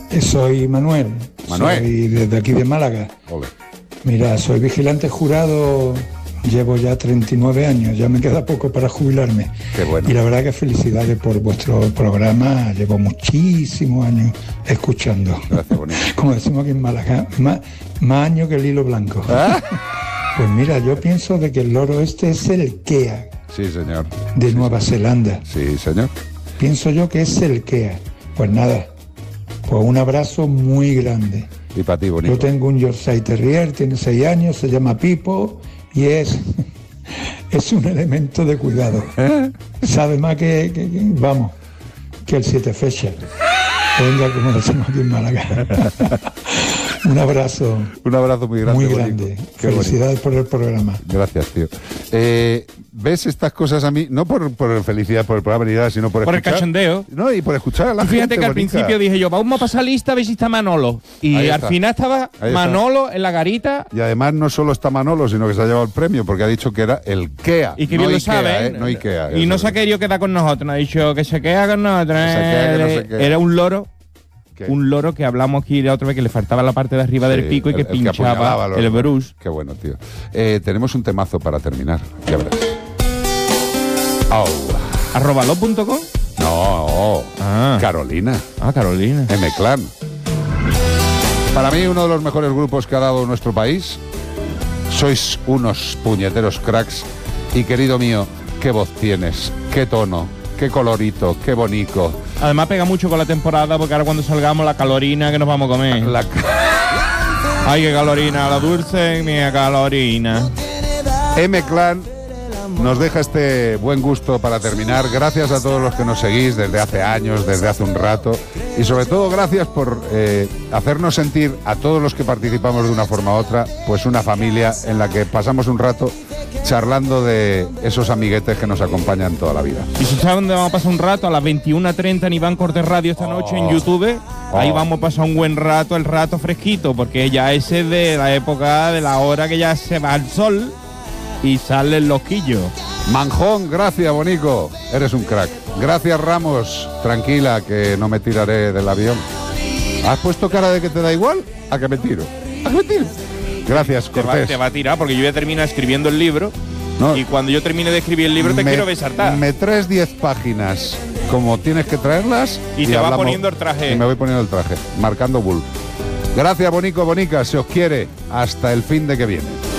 Soy Manuel. Manuel. Soy desde aquí de Málaga. Ole. Mira, soy vigilante jurado, llevo ya 39 años, ya me queda poco para jubilarme. Qué bueno. Y la verdad que felicidades por vuestro programa, llevo muchísimos años escuchando. Gracias, bonito. Como decimos aquí en Málaga, más años que el hilo blanco. ¿Ah? Pues mira, yo pienso de que el loro este es el Kea Sí, señor. de Nueva Zelanda. Sí, señor. Pienso yo que es el Kea. Pues nada, pues un abrazo muy grande. Y para ti, bonito. Yo tengo un Yorkshire Terrier, tiene 6 años, se llama Pipo y es un elemento de cuidado. Sabe más que el 7 Fetcher. Venga, como decimos aquí en Málaga. Un abrazo. Un abrazo muy grande. Muy bonito. grande. Qué Felicidades por el programa. Gracias, tío. ¿Ves estas cosas a mí? No por felicidad por el programa ni nada, sino por el escuchar. cachondeo. No, y por escuchar a la Y fíjate gente que al bonita. principio dije yo, vamos a pasar lista a ver si está Manolo. Y Ahí al está. final estaba Ahí está. Manolo en la garita. Y además no solo está Manolo, sino que se ha llevado el premio, porque ha dicho que era el KEA. Y que no bien lo Ikea, sabe. No Ikea. Y no eso se ha querido quedar con nosotros. Nos ha dicho que se queda con nosotros. Que se queda, que no se queda. Era un loro. ¿Qué? Un loro que hablamos aquí la otra vez que le faltaba la parte de arriba del Sí, pico y que el que apuñalaba pinchaba los- el bruce. Qué bueno, tío. Tenemos un temazo para terminar. Ya verás. Au. @lo.com. No, Ah. Carolina. Carolina. M-Clan. Para mí, uno de los mejores grupos que ha dado nuestro país. Sois unos puñeteros cracks. Y querido mío, qué voz tienes, qué tono, qué colorito, qué bonito. Además pega mucho con la temporada porque ahora cuando salgamos la calorina que nos vamos a comer. Ay, qué calorina, la dulce, mi calorina. M-Clan nos deja este buen gusto para terminar. Gracias a todos los que nos seguís desde hace años, desde hace un rato. Y sobre todo gracias por hacernos sentir a todos los que participamos de una forma u otra, pues una familia en la que pasamos un rato charlando de esos amiguetes que nos acompañan toda la vida. Y si saben dónde vamos a pasar un rato, a las 21:30 en Iván Cortés Radio esta noche en YouTube, ahí vamos a pasar un buen rato, el rato fresquito, porque ya ese es de la época, de la hora que ya se va el sol y salen los quillos. Manjón, gracias, Bonico. Eres un crack. Gracias, Ramos. Tranquila, que no me tiraré del avión. ¿Has puesto cara de que te da igual? ¿A que me tiro? ¿A que me tiro? Gracias, Cortés. Te va a tirar porque yo ya termino escribiendo el libro. No. Y cuando yo termine de escribir el libro te quiero besartar. Me traes 10 páginas como tienes que traerlas. Y te va poniendo el traje. Y me voy poniendo el traje, marcando bull. Gracias, Bonico, Bonica. Se os quiere. Hasta el fin de que viene.